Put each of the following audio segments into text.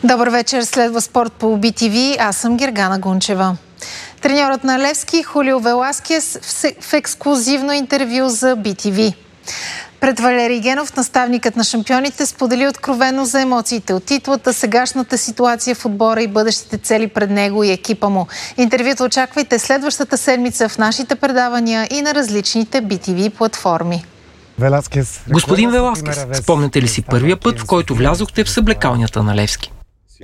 Добър вечер, следва спорт по BTV. Аз съм Гергана Гунчева. Треньорът на Левски Хулио Веласкес в ексклузивно интервю за BTV. Пред Валерий Генов, наставникът на шампионите, сподели откровено за емоциите от титлата, сегашната ситуация в отбора и бъдещите цели пред него и екипа му. Интервюто очаквайте следващата седмица в нашите предавания и на различните BTV платформи. Господин Веласкес, спомняте ли си първия път, в който влязохте в съблекалнята на Левски?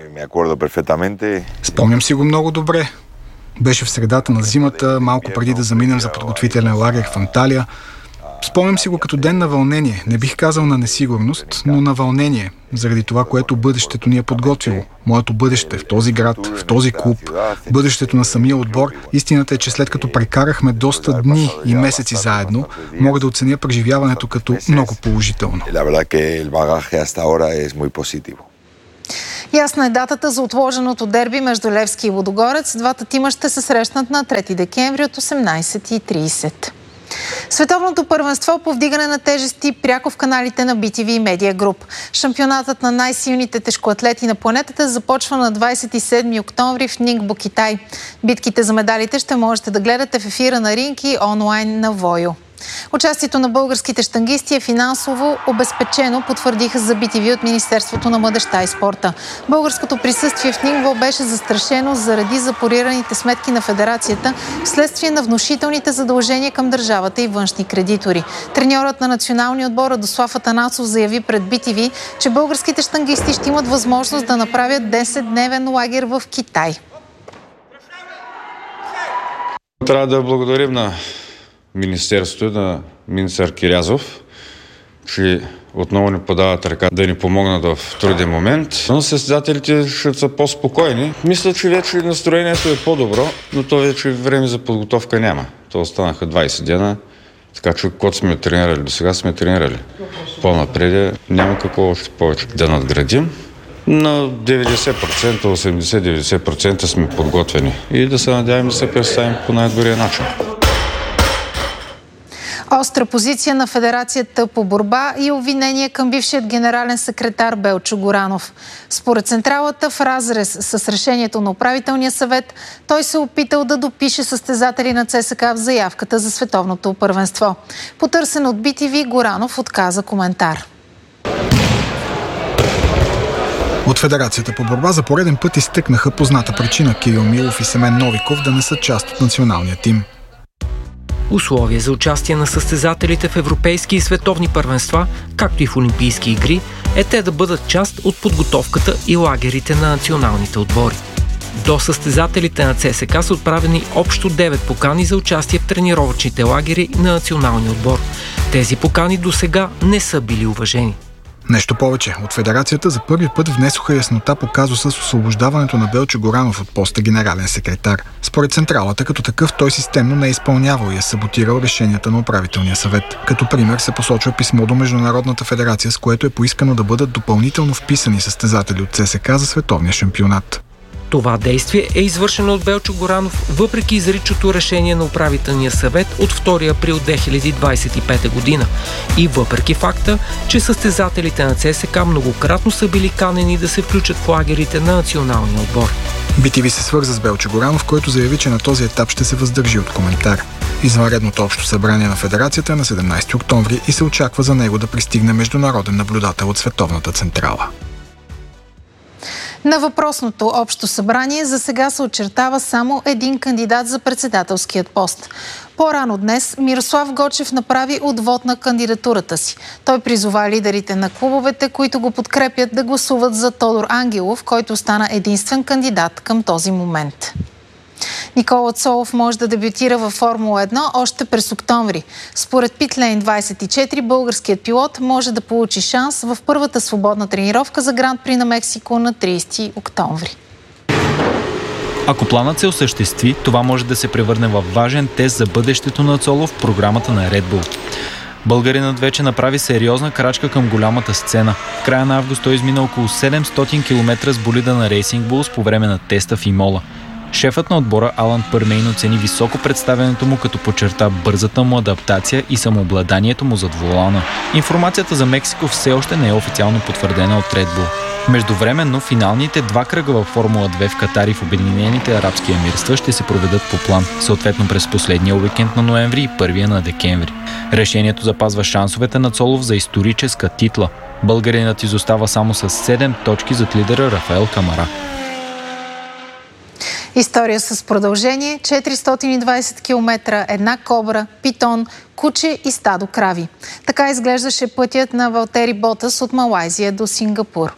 Спомням си го много добре. Беше в средата на зимата, малко преди да заминем за подготвителен лагер в Анталия. Спомням си го като ден на вълнение. Не бих казал на несигурност, но на вълнение. Заради това, което бъдещето ни е подготвило. Моето бъдеще в този град, в този клуб, бъдещето на самия отбор. Истината е, че след като прекарахме доста дни и месеци заедно, мога да оценя преживяването като много положително. Ясна е датата за отложеното дерби между Левски и Лудогорец. Двата тима ще се срещнат на 3 декември от 18:30. Световното първенство по вдигане на тежести пряко в каналите на BTV Media Group. Шампионатът на най-силните тежкоатлети на планетата започва на 27 октомври в Нингбо, Китай. Битките за медалите ще можете да гледате в ефира на Ринг и онлайн на Войо. Участието на българските щангисти е финансово обезпечено, потвърдиха за BTV от Министерството на младежта и спорта. Българското присъствие в Нингво беше застрашено заради запорираните сметки на федерацията вследствие на внушителните задължения към държавата и външни кредитори. Треньорът на националния отбор Радослав Атанасов заяви пред BTV, че българските щангисти ще имат възможност да направят 10-дневен лагер в Китай. Трябва да благодарим на Министерството, на министър Кирязов, че отново ни подават ръка да ни помогнат в труден момент. Но състезателите ще са по-спокойни. Мисля, че вече настроението е по-добро, но то вече време за подготовка няма. То останаха 20 дена, така че когато сме тренирали до сега, сме тренирали. По-напред няма какво още повече да надградим. На 90%, 80-90% сме подготвени и да се надяваме да се представим по най-добрия начин. Остра позиция на Федерацията по борба и обвинение към бившият генерален секретар Белчо Горанов. Според централата, в разрез с решението на управителния съвет, той се опитал да допише състезатели на ЦСКА в заявката за световното първенство. Потърсен от BTV, Горанов отказа коментар. От Федерацията по борба за пореден път изтъкнаха позната причина Кирил Милов и Семен Новиков да не са част от националния тим. Условие за участие на състезателите в европейски и световни първенства, както и в олимпийски игри, е те да бъдат част от подготовката и лагерите на националните отбори. До състезателите на ЦСКА са отправени общо 9 покани за участие в тренировъчните лагери на националния отбор. Тези покани досега не са били уважени. Нещо повече, от Федерацията за първи път внесоха яснота по казуса с освобождаването на Белчо Горанов от поста генерален секретар. Според централата, като такъв, той системно не е изпълнявал и е саботирал решенията на управителния съвет. Като пример се посочва писмо до Международната федерация, с което е поискано да бъдат допълнително вписани състезатели от ЦСКА за световния шампионат. Това действие е извършено от Белчо Горанов въпреки изричното решение на управителния съвет от 2 април 2025 година и въпреки факта, че състезателите на ЦСКА многократно са били канени да се включат в лагерите на националния отбор. BTV се свърза с Белчо Горанов, който заяви, че на този етап ще се въздържи от коментар. Извънредното общо събрание на Федерацията е на 17 октомври и се очаква за него да пристигне международен наблюдател от Световната централа. На въпросното общо събрание за сега се очертава само един кандидат за председателският пост. По-рано днес Мирослав Гочев направи отвод на кандидатурата си. Той призова лидерите на клубовете, които го подкрепят, да гласуват за Тодор Ангелов, който стана единствен кандидат към този момент. Никола Цолов може да дебютира във Формула 1 още през октомври. Според Питлейн 24, българският пилот може да получи шанс в първата свободна тренировка за Гран При на Мексико на 30 октомври. Ако планът се осъществи, това може да се превърне в важен тест за бъдещето на Цолов в програмата на Red Bull. Българинът вече направи сериозна крачка към голямата сцена. В края на август той измина около 700 км с болида на Racing Bulls по време на теста в Имола. Шефът на отбора Алан Пърмейн оцени високо представянето му, като подчерта бързата му адаптация и самообладанието му зад волана. Информацията за Мексико все още не е официално потвърдена от Red Bull. Междувременно финалните 2 кръга във Формула 2 в Катар и в Обединените арабски емирства ще се проведат по план, съответно през последния уикенд на ноември и първия на декември. Решението запазва шансовете на Цолов за историческа титла. Българинът изостава само с 7 точки зад лидера Рафаел Камара. История с продължение, 420 км, една кобра, питон, куче и стадо крави. Така изглеждаше пътят на Валтери Ботас от Малайзия до Сингапур.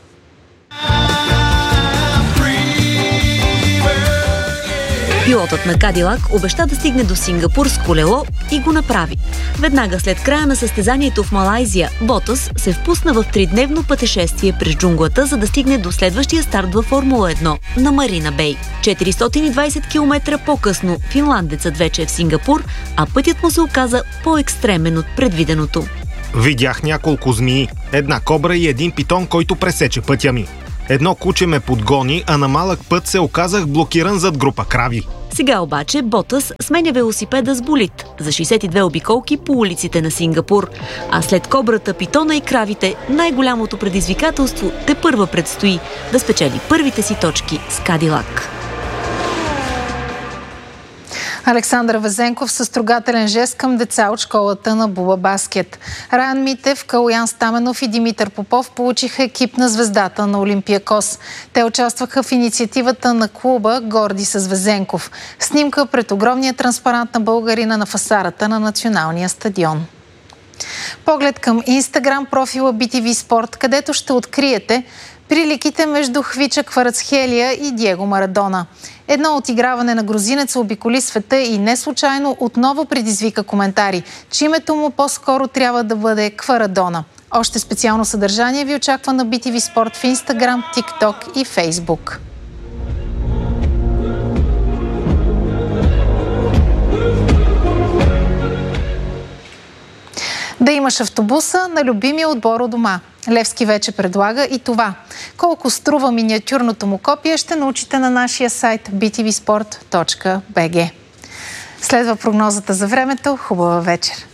Пилотът на Кадилак обеща да стигне до Сингапур с колело и го направи. Веднага след края на състезанието в Малайзия, Ботас се впусна в 3-дневно пътешествие през джунглата, за да стигне до следващия старт във Формула 1 на Марина Бей. 420 км по-късно финландецът вече е в Сингапур, а пътят му се оказа по-екстремен от предвиденото. Видях няколко змии, една кобра и един питон, който пресече пътя ми. Едно куче ме подгони, а на малък път се оказах блокиран зад група крави. Сега обаче Ботас сменя велосипеда с болид за 62 обиколки по улиците на Сингапур. А след кобрата, питона и кравите, най-голямото предизвикателство тепърва предстои да спечели първите си точки с Кадилак. Александър Везенков с трогателен жест към деца от школата на Буба Баскет. Райан Митев, Калоян Стаменов и Димитър Попов получиха екип на звездата на Олимпиакос. Те участваха в инициативата на клуба "Горди с Везенков". Снимка пред огромния транспарант на българина на фасадата на националния стадион. Поглед към Инстаграм профила BTV Спорт, където ще откриете приликите между Хвича Кварацхелия и Диего Марадона. Едно отиграване на грузинеца обиколи света и не случайно отново предизвика коментари, че името му по-скоро трябва да бъде Кварадона. Още специално съдържание ви очаква на BTV Спорт в Инстаграм, ТикТок и Фейсбук. Да имаш автобуса на любимия отбор у дома. Левски вече предлага и това. Колко струва миниатюрното му копие, ще научите на нашия сайт btvsport.bg. Следва прогнозата за времето. Хубава вечер!